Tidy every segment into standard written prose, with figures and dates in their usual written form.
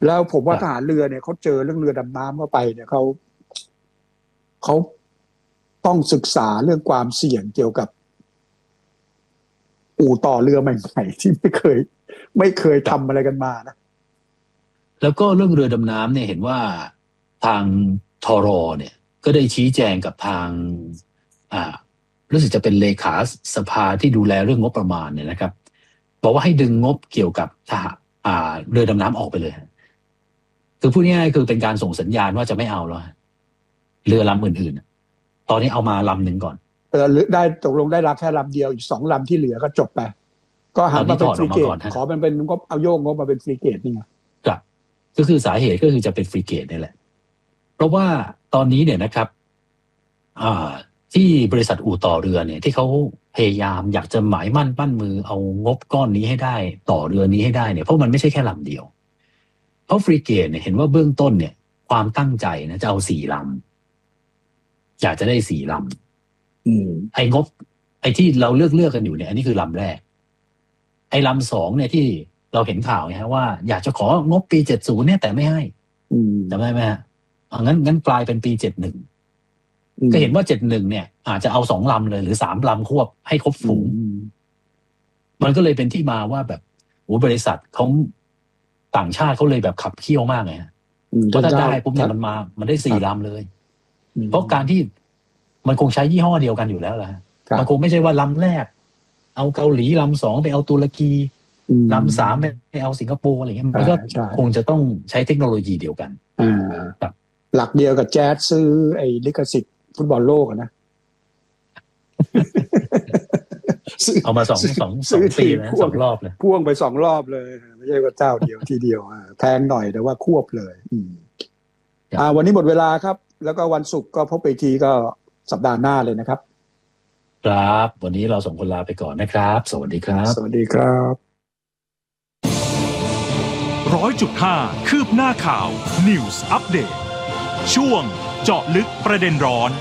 แล้วผมว่าทหารเรือเนี่ยเขาเจอเรื่องเรือดำน้ำเข้าไปเนี่ยเขาต้องศึกษาเรื่องความเสี่ยงเกี่ยวกับอู่ต่อเรือใหม่ๆที่ไม่เคยทำอะไรกันมานะแล้วก็เรื่องเรือดำน้ำเนี่ยเห็นว่าทางทร.เนี่ยก็ได้ชี้แจงกับทางรู้สึกจะเป็นเลขาสภาที่ดูแลเรื่องงบประมาณเนี่ยนะครับบอกว่าให้ดึงงบเกี่ยวกับเรือดำน้ำออกไปเลยคือพูดง่ายๆคือเป็นการส่งสัญญาณว่าจะไม่เอาแล้วเรือลำอื่นๆตอนนี้เอามาลำหนึ่งก่อนได้ตกลงได้รับแค่ลำเดียวอีก2 ลำที่เหลือก็จบไปก็หันมาเป็นฟรีเกตขอมันเป็นงบเอาโยกงบมาเป็นฟรีเกตนี่ไงครับก็คือสาเหตุก็คือจะเป็นฟรีเกตนี่แหละเพราะว่าตอนนี้เนี่ยนะครับที่บริษัทอู่ต่อเรือเนี่ยที่เขาพยายามอยากจะหมายมั่นปั้นมือเอางบก้อนนี้ให้ได้ต่อเรือนี้ให้ได้เนี่ยเพราะมันไม่ใช่แค่ลำเดียวเพราะฟรีเกตเนี่ยเห็นว่าเบื้องต้นเนี่ยความตั้งใจนะจะเอา4 ลำอยากจะได้4 ลำไอ้งบไอ้ที่เราเลือกกันอยู่เนี่ยอันนี้คือลำแรกไอ้ลำ2เนี่ยที่เราเห็นข่าวไงฮะว่าอยากจะของบปี70เนี่ยแต่ไม่ให้จำได้ไหมฮะงั้นกลายเป็นปี71ก็เห็นว่า71เนี่ยอาจจะเอา2 ลำเลยหรือ3 ลำควบให้ครบฝูงมันก็เลยเป็นที่มาว่าแบบบริษัทเขาต่างชาติเขาเลยแบบขับเคี่ยวมากไงเพราะถ้าได้ปุ๊บเนี่ยมันได้4 ลำเลยเพราะการที่มันคงใช้ยี่ห้อเดียวกันอยู่แล้วแหละมันคงไม่ใช่ว่าลำแรกเอาเกาหลีลำ2ไปเอาตุรกีลำ3ไปเอาสิงคโปร์อะไรเงี้ยมันก็คงจะต้องใช้เทคโนโลยีเดียวกันหลักเดียวกับแจ๊สซื้อไอ้ลิขสิทธิ์ฟุตบอลโลกนะเอามา2 ปีนะ2 รอบเลยพ่วงไป2 รอบเลยไม่ใช่ว่าเจ้าเดียวทีเดียวแพงหน่อยแต่ว่าควบเลยวันนี้หมดเวลาครับแล้วก็วันศุกร์ก็พบไปทีก็สัปดาห์หน้าเลยนะครับครับวันนี้เรา2 คนลาไปก่อนนะครับสวัสดีครับสวัสดีครับ 100.5 คืบหน้าข่าว News Update ช่วงเจาะลึกประเด็นร้อน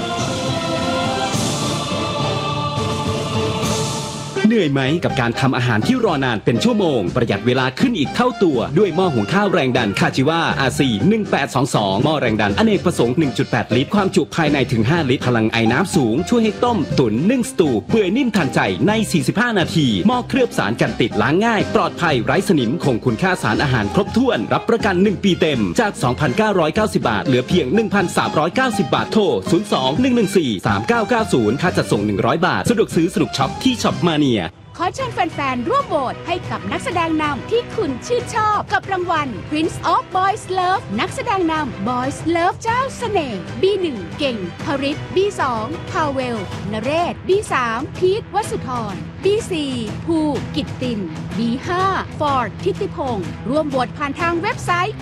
เหนื่อยไหมกับการทำอาหารที่รอนานเป็นชั่วโมงประหยัดเวลาขึ้นอีกเท่าตัวด้วยหม้อหุงข้าวแรงดันคาจิวา RC 1822หม้อแรงดันอเนกประสงค์ 1.8 ลิตรความจุภายในถึง5 ลิตรพลังไอน้ำสูงช่วยให้ต้มตุ๋นนึ่งสตูเปื่อยนิ่มทันใจใน45 นาทีหม้อเคลือบสารกันติดล้างง่ายปลอดภัยไร้สนิมคงคุณค่าสารอาหารครบถ้วนรับประกัน1 ปีเต็มจาก 2,990 บาทเหลือเพียง 1,390 บาทโทร 02-114-3990 ค่าจัดส่ง100 บาทสะดวกซื้อสนุกช็อปที่ช็อปมาเนียขอเชิญแฟนๆร่วมโหวตให้กับนักแสดงนำที่คุณชื่นชอบกับรางวัล Prince of Boys Love นักแสดงนำ Boys Love เจ้าเสน่ห์ B1 เก่งพริต B2 พาเวลนเรศ B3 พีทวสุธร B4 ภูกิตติน B5 ฟอร์ดทิติพงศ์ร่วมโหวตผ่านทางเว็บไซต์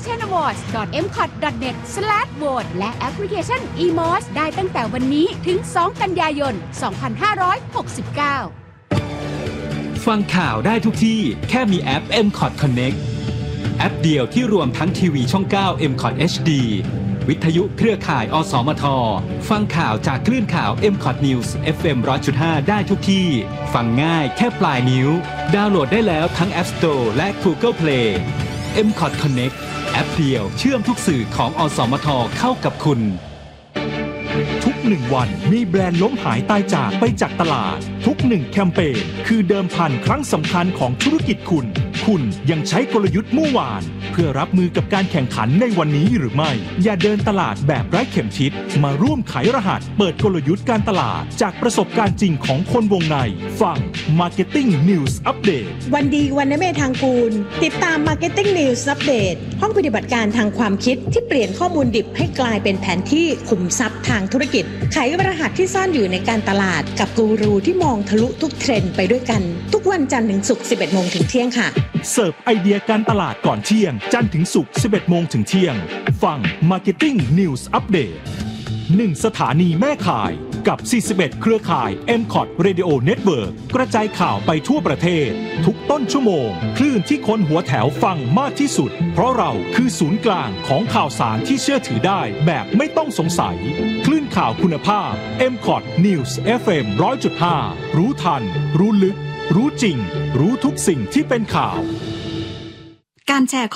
yntenawards.mcot.net/vote และแอปพลิเคชัน eMOS ได้ตั้งแต่วันนี้ถึง2 กันยายน 2569 ฟังข่าวได้ทุกที่แค่มีแอป MCOT Connect แอปเดียวที่รวมทั้งทีวีช่อง 9 MCOT HD วิทยุเครือข่ายอสมทฟังข่าวจากคลื่นข่าว MCOT News FM 100.5 ได้ทุกที่ฟังง่ายแค่ปลายนิ้วดาวน์โหลดได้แล้วทั้ง App Store และ Google Play MCOT Connect แอปเดียวเชื่อมทุกสื่อของอสมทเข้ากับคุณทุก1 วันมีแบรนด์ล้มหายตายจากไปจากตลาดทุก1 แคมเปญคือเดิมพันครั้งสำคัญของธุรกิจคุณยังใช้กลยุทธ์เมื่อวานเพื่อรับมือกับการแข่งขันในวันนี้หรือไม่อย่าเดินตลาดแบบไร้เข็มทิศมาร่วมไขรหัสเปิดกลยุทธ์การตลาดจากประสบการณ์จริงของคนวงในฟัง Marketing News Update วันดีวันเมธทางกูลติดตาม Marketing News Update ห้องปฏิบัติการทางความคิดที่เปลี่ยนข้อมูลดิบให้กลายเป็นแผนที่ขุมทรัพย์ทางธุรกิจไขรหัสที่ซ่อนอยู่ในการตลาดกับกูรูที่มองทะลุทุกเทรนด์ไปด้วยกันทุกวันจันทร์ถึงศุกร์ 11 โมงถึงเที่ยงค่ะเสิร์ฟไอเดียการตลาดก่อนเที่ยงจันทร์ถึงศุกร์ 11 โมงถึงเที่ยงฟัง Marketing News Update 1 สถานีแม่ข่ายกับ41เครือข่าย MCOT Radio Network กระจายข่าวไปทั่วประเทศทุกต้นชั่วโมงคลื่นที่คนหัวแถวฟังมากที่สุดเพราะเราคือศูนย์กลางของข่าวสารที่เชื่อถือได้แบบไม่ต้องสงสัยคลื่นข่าวคุณภาพ MCOT News FM 100.5 รู้ทันรู้ลึกรู้จริงรู้ทุกสิ่งที่เป็นข่าวการแชร์